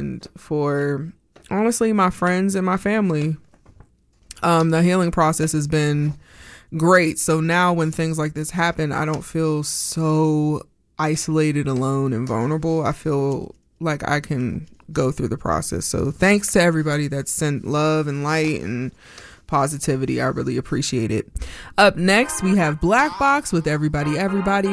and for honestly my friends and my family. The healing process has been great. So now when things like this happen, I don't feel so isolated, alone, and vulnerable. I feel like I can go through the process. So thanks to everybody that sent love and light and positivity. I really appreciate it. Up next, we have Black Box with Everybody Everybody